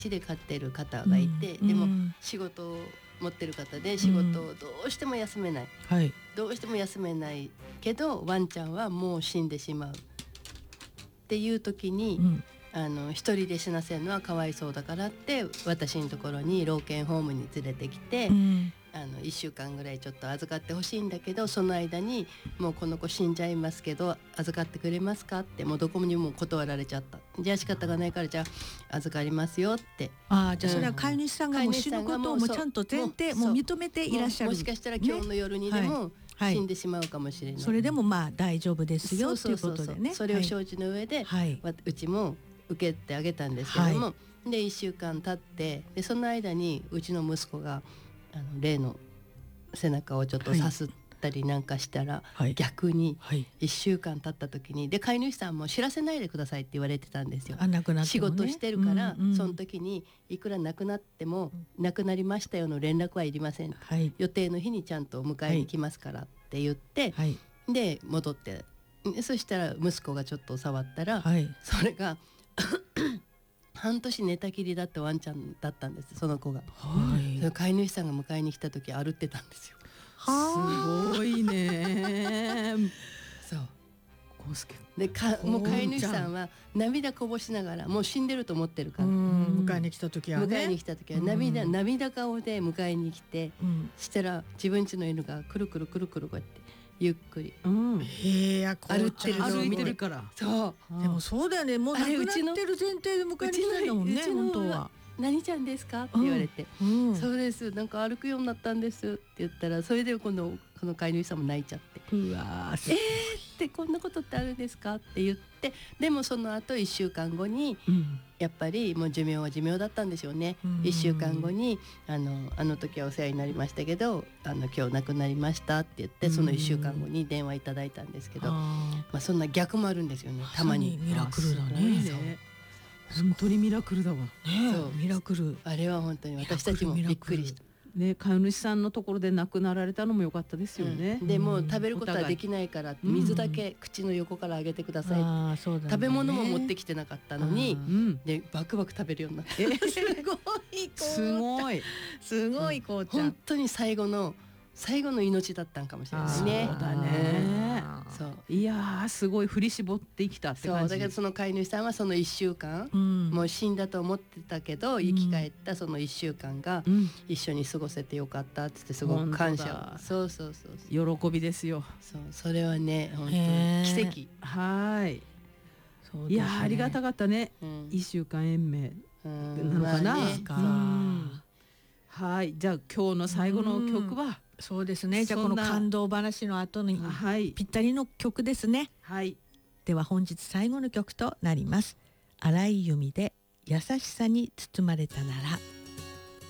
地で飼ってる方がいて、でも仕事を持ってる方で仕事をどうしても休めない、どうしても休めないけどワンちゃんはもう死んでしまうっていう時に、一人で死なせるのはかわいそうだからって私のところに老犬ホームに連れてきて、1週間ぐらいちょっと預かってほしいんだけど、その間にもうこの子死んじゃいますけど預かってくれますかって、もうどこにも断られちゃった。じゃあ仕方がないからじゃあ預かりますよって。 じゃあそれは飼い主さんがもう死ぬことをもうちゃんと前提もう認めていらっしゃる。 もしかしたら今日の夜にでも死んでしまうかもしれない、 それでもまあ大丈夫ですよということでね、 それを承知の上で、うちも受けてあげたんですけども、で1週間経って、でその間にうちの息子が例の背中をちょっとさすったりなんかしたら、逆に1週間経った時に、で飼い主さんも知らせないでくださいって言われてたんですよ。 亡くなってもね、 仕事してるから、その時にいくら亡くなっても、亡くなりましたよの連絡はいりません、予定の日にちゃんと迎えに来ますからって言って、で戻って、そしたら息子がちょっと触ったら、それが半年寝たきりだったワンちゃんだったんです、その子が。その飼い主さんが迎えに来た時歩ってたんですよ。 すごいねそうでもう飼い主さんは涙こぼしながら、もう死んでると思ってるから、 迎えに来た時は涙顔で迎えに来て、したら自分家の犬がくるくるくるくるこうやってゆっくり歩いてるから。そうでもそうだよね、もう亡くなってる前提で迎えに来たんだもんね。本当は何ちゃんですかって言われて、そうです、なんか歩くようになったんですって言ったら、それで今度この飼い主さんも泣いちゃって、 うわってこんなことってあるんですかって言って、でもその後1週間後に、やっぱりもう寿命は寿命だったんでしょうね。1週間後にあの時はお世話になりましたけど今日亡くなりましたって言って、その1週間後に電話いただいたんですけど、そんな逆もあるんですよね、たまに。 ミラクルだね。本当にミラクルだわね。ミラクル、 あれは本当に私たちもびっくりしたね。飼い主さんのところで亡くなられたのも良かったですよね。 でもう食べることはできないから水だけ口の横からあげてくださいって、食べ物も持ってきてなかったのに、でバクバク食べるようになって、 すごいこうちゃん、 本当に最後の命だったんかもしれないね。 そうだね。いやすごい振り絞って生きたって感じ。 だけどその飼い主さんはその1週間、もう死んだと思ってたけど生き返ったその1週間が一緒に過ごせてよかったって言って、すごく感謝を。 喜びですよ。 それはね本当に奇跡。 いやありがたかったね。1週間延命なのかな。はい、じゃあ今日の最後の曲は、 そうですね、じゃあこの感動話の後にぴったりの曲ですね。では本日最後の曲となります。荒井由実で優しさに包まれたなら。